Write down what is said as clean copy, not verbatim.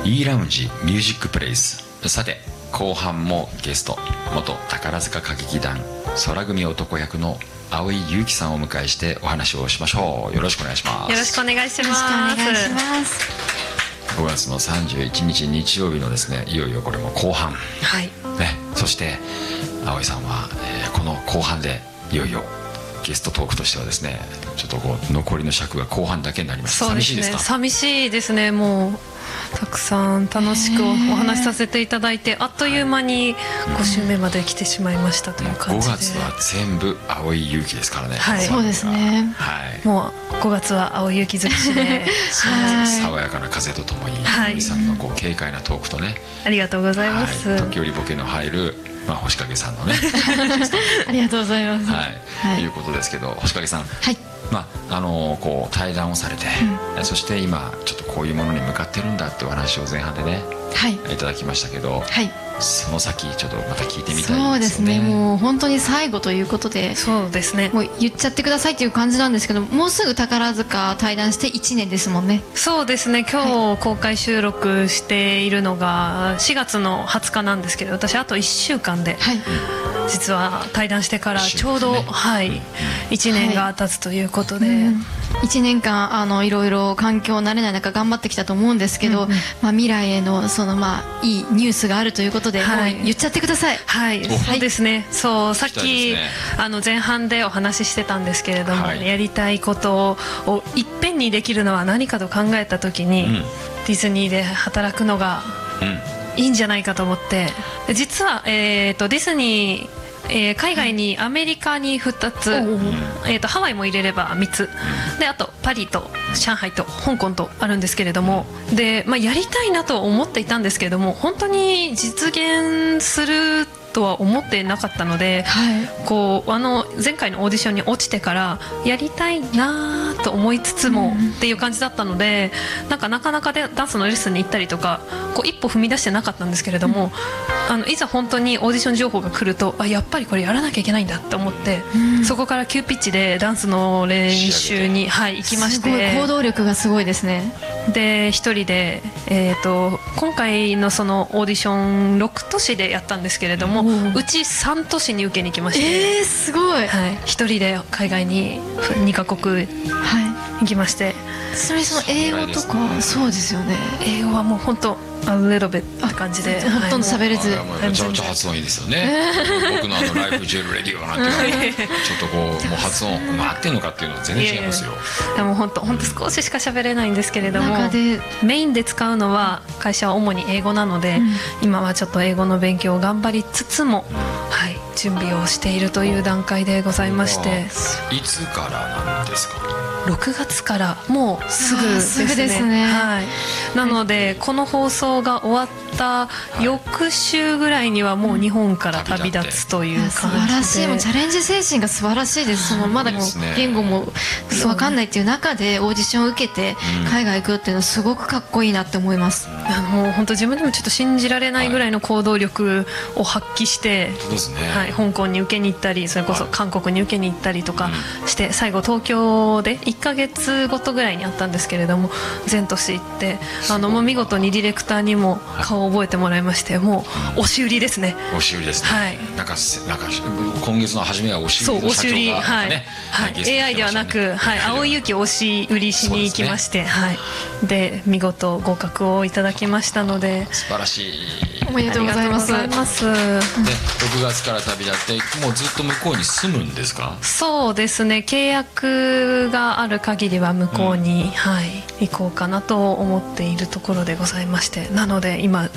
E ラウンジミュージックプレイス。さて後半もゲスト、元宝塚歌劇団空組男役の蒼井優樹さんをお迎えしてお話をしましょう。よろしくお願いします。 よろしくお願いします。 5月の31日日曜日のですね、いよいよこれも後半、 はいね、そして蒼井さんは、この後半でいよいよゲストトークとしてはですね、ちょっとこう残りの尺が後半だけになります。 そうですね、 寂しいですか？ 寂しいですね。もうたくさん楽しくお話しさせていただいて、あっという間に5週目まで来てしまいましたという感じで、 5月は全部蒼井優樹ですからね。 はい、 そうですね、 はい、 もう5月は蒼井優樹尽くしではい、 爽やかな風とともにはい蒼井さんのこう軽快なトークとね、 ありがとうございます、 はい、時折ボケの入る、星影さんのねありがとうございます。 はい、 はい、 いうことですけど、星影さん、 はい、 こう対談をされて、そして今ちょっとこういうものに向かってるんだってお話を前半でね、 はい、 いただきましたけど、 はい、 その先ちょっとまた聞いてみたいですよね。 そうですね、もう本当に最後ということで、 そうですね、 もう言っちゃってくださいっていう感じなんですけど、もうすぐ宝塚対談して1年ですもんね。 そうですね、今日公開収録しているのが4月の20日なんですけど、私あと1週間で、 はい、 実は対談してからちょうど、 ね、 はい、1年が経つということで、 1年間いろいろ環境慣れない中頑張ってきたと思うんですけど、未来へのいいニュースがあるということで、 はい、 もう言っちゃってください。 はい、そうですね、そう、さっき、 ね、 前半でお話ししてたんですけれども、 はい、 やりたいことをいっぺんにできるのは何かと考えた時に、ディズニーで働くのがいいんじゃないかと思って、実は、ディズニー海外にアメリカに2つ、ハワイも入れれば3つで、あとパリと上海と香港とあるんですけれども、で、やりたいなと思っていたんですけれども、本当に実現するとは思ってなかったので、はい、こう前回のオーディションに落ちてからやりたいなと思いつつも、っていう感じだったので、なかなかでダンスのレッスンに行ったりとか、こう一歩踏み出してなかったんですけれども、いざ本当にオーディション情報が来ると、やっぱりこれやらなきゃいけないんだって思って、そこから急ピッチでダンスの練習に、はい、行きまして、 すごい行動力がすごいですね。 で一人で、今回のそのオーディション6都市でやったんですけれども、うち3都市に受けに行きまして、 すごい、 はい、一人で海外に2カ国行きまして、 それその英語とか、そうですよね、 英語はもう本当a little bit って感じで、 ほとんど喋れず、 めちゃめちゃ発音いいですよね。僕のライフジェルレディオなんていうのちょっとこうもう発音合ってんのかっていうのは全然違いますよ。 でも本当少ししか喋れないんですけれども、メインで使うのは会社は主に英語なので、今はちょっと英語の勉強を頑張りつつも、はい、準備をしているという段階でございまして。 いつからなんですか ？6月からもうすぐですね。はい、なのでこの放送が終わった翌週ぐらいにはもう日本から旅立つという感じで、 素晴らしい、もうチャレンジ精神が素晴らしいです。まだ言語も分かんないっていう中でオーディションを受けて海外行くっていうのはすごくかっこいいなって思います。 もう本当自分でもちょっと信じられないぐらいの行動力を発揮して、はい、香港に受けに行ったり、それこそ韓国に受けに行ったりとかして、最後東京で1ヶ月ごとぐらいにあったんですけれども、全都市行ってもう見事にディレクターにも顔を覚えてもらいまして、もう押し売りですね。 押し売りですね。 はい、 なんか今月の初めは押し売りの社長がね、 はい、AI ではなく、はい、蒼井優樹を押し売りしに行きまして、はい、で見事合格をいただきましたので、 素晴らしい。 おめでとうございます。 で6月から旅立ってもうずっと向こうに住むんですか？ そうですね、契約がある限りは向こうに、はい、行こうかなと思っているところでございまして、なので今